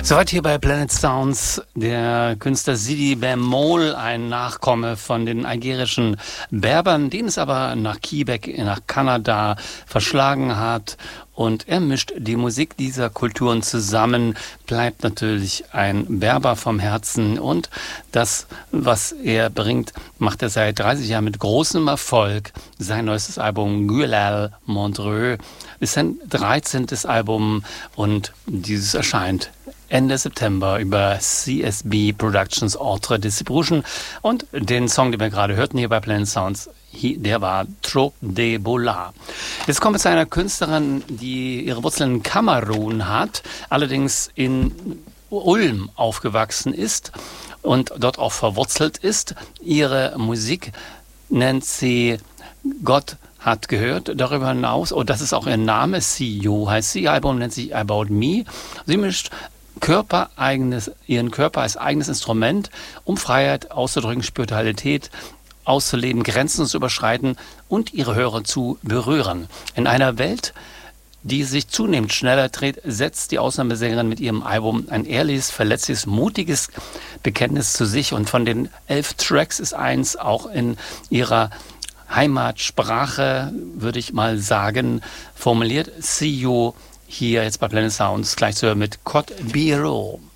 Soweit hier bei Planet Sounds der Künstler Sidi Bemol, ein Nachkomme von den algerischen Berbern, den es aber nach Quebec, nach Kanada verschlagen hat. Und er mischt die Musik dieser Kulturen zusammen, bleibt natürlich ein Berber vom Herzen. Und das, was er bringt, macht er seit 30 Jahren mit großem Erfolg. Sein neuestes Album Gueulal Montreux ist sein 13. Album und dieses erscheint Ende September über CSB Productions Autre Distribution. Und den Song, den wir gerade hörten hier bei Planet Sounds, der war Trop de Bola. Jetzt kommen wir zu einer Künstlerin, die ihre Wurzeln in Kamerun hat, allerdings in Ulm aufgewachsen ist und dort auch verwurzelt ist. Ihre Musik nennt sie Gott hat gehört. Darüber hinaus, und das ist auch ihr Name, CEO heißt sie, ihr Album nennt sich About Me. Sie mischt ihren Körper als eigenes Instrument, um Freiheit auszudrücken, Spiritualität auszuleben, Grenzen zu überschreiten und ihre Hörer zu berühren. In einer Welt, die sich zunehmend schneller dreht, setzt die Ausnahmesängerin mit ihrem Album ein ehrliches, verletzliches, mutiges Bekenntnis zu sich. Und von den 11 Tracks ist eins auch in ihrer Heimatsprache, würde ich mal sagen, formuliert. See you hier jetzt bei Planet Sounds, gleich zu hören mit Côte Biro.